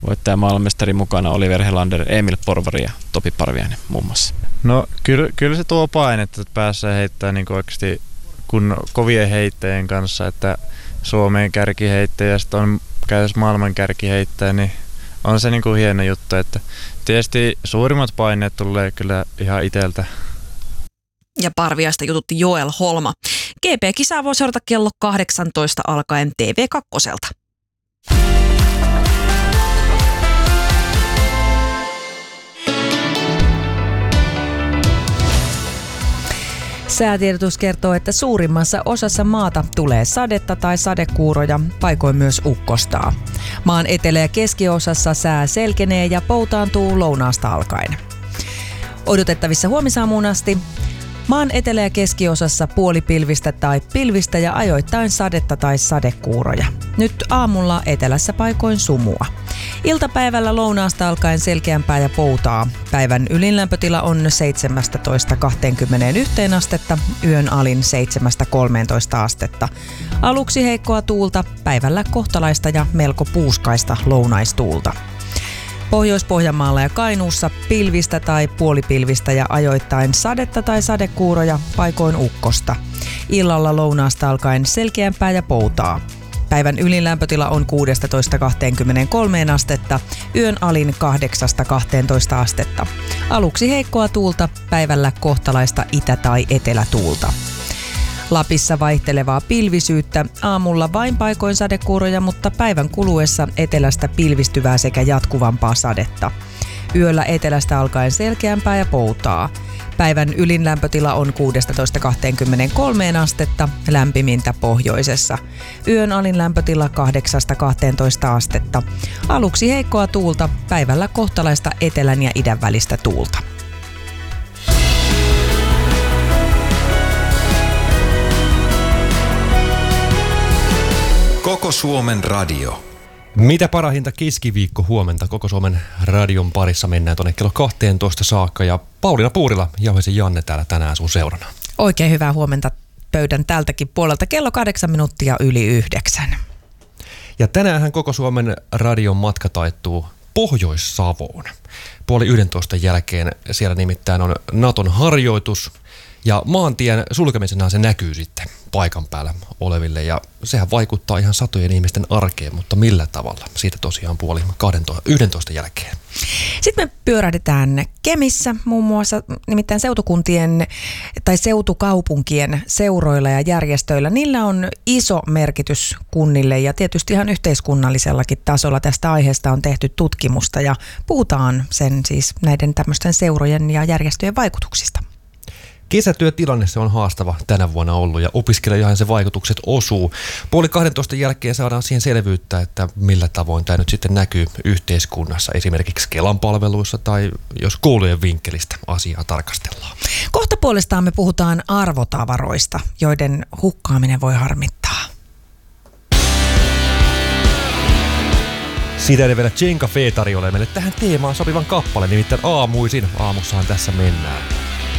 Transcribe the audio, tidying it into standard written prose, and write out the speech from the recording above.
Voittaja maailmanmestari mukana Oliver Helander, Emil Porvari ja Topi Parviainen muun muassa. No kyllä se tuo painetta, että pääsee heittämään niin oikeasti kovien heittäjien kanssa, että Suomeen kärkiheittäjä ja sitten on käytössä maailman kärkiheittäjä, niin on se niin kuin hieno juttu, että tietysti suurimmat paineet tulee kyllä ihan itseltä. Ja Parviaista jututti Joel Holma. GP-kisaa voi seurata kello 18 alkaen TV2:lta. Säätiedotus kertoo, että suurimmassa osassa maata tulee sadetta tai sadekuuroja, paikoin myös ukkostaa. Maan etelä- ja keskiosassa sää selkenee ja poutaantuu lounaasta alkaen. Odotettavissa huomisaamuun asti maan etelä- ja keskiosassa puolipilvistä tai pilvistä ja ajoittain sadetta tai sadekuuroja. Nyt aamulla etelässä paikoin sumua. Iltapäivällä lounaasta alkaen selkeämpää ja poutaa. Päivän ylinlämpötila on 17–21 astetta, yön alin 7–13 astetta. Aluksi heikkoa tuulta, päivällä kohtalaista ja melko puuskaista lounaistuulta. Pohjois-Pohjanmaalla ja Kainuussa pilvistä tai puolipilvistä ja ajoittain sadetta tai sadekuuroja, paikoin ukkosta. Illalla lounaasta alkaen selkeämpää ja poutaa. Päivän ylinlämpötila on 16–23 astetta, yön alin 8–12 astetta. Aluksi heikkoa tuulta, päivällä kohtalaista itä- tai etelätuulta. Lapissa vaihtelevaa pilvisyyttä, aamulla vain paikoin sadekuuroja, mutta päivän kuluessa etelästä pilvistyvää sekä jatkuvampaa sadetta. Yöllä etelästä alkaen selkeämpää ja poutaa. Päivän ylinlämpötila on 16–23 astetta, lämpimintä pohjoisessa. Yön alin lämpötila 8–12 astetta. Aluksi heikkoa tuulta, päivällä kohtalaista etelän ja idän välistä tuulta. Koko Suomen radio. Mitä parahinta keskiviikko huomenta koko Suomen radion parissa mennään tuonne kello 12 saakka ja Pauliina Puurila, Jauhisen Janne täällä tänään sun seurana. Oikein hyvää huomenta pöydän tältäkin puolelta. Kello 8 minuuttia yli 9. Ja tänäänhän koko Suomen radion matka taittuu Pohjois-Savoon. 10:30 jälkeen siellä nimittäin on Naton harjoitus ja maantien sulkemisena se näkyy sitten paikan päällä oleville ja sehän vaikuttaa ihan satojen ihmisten arkeen, mutta millä tavalla? Siitä tosiaan 10:30 jälkeen. Sitten me pyörähdetään Kemissä muun muassa, nimittäin seutukuntien tai seutukaupunkien seuroilla ja järjestöillä. Niillä on iso merkitys kunnille ja tietysti ihan yhteiskunnallisellakin tasolla tästä aiheesta on tehty tutkimusta ja puhutaan sen siis näiden tämmöisten seurojen ja järjestöjen vaikutuksista. Kesätyötilanne se on haastava tänä vuonna ollut ja opiskelijoihin se vaikutukset osuu. 10:30 jälkeen saadaan siihen selvyyttä, että millä tavoin tämä nyt sitten näkyy yhteiskunnassa, esimerkiksi Kelan palveluissa tai jos koulujen vinkkelistä asiaa tarkastellaan. Kohta puolestaan me puhutaan arvotavaroista, joiden hukkaaminen voi harmittaa. Siitä ei vielä Jenka Fee tarjoilee meille tähän teemaan sopivan kappaleen, nimittäin aamuisin. Aamussahan tässä mennään.